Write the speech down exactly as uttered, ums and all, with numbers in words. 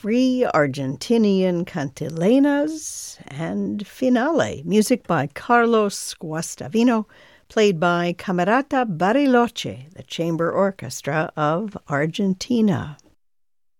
three Argentinian cantilenas, and Finale, music by Carlos Guastavino, played by Camerata Bariloche, the chamber orchestra of Argentina.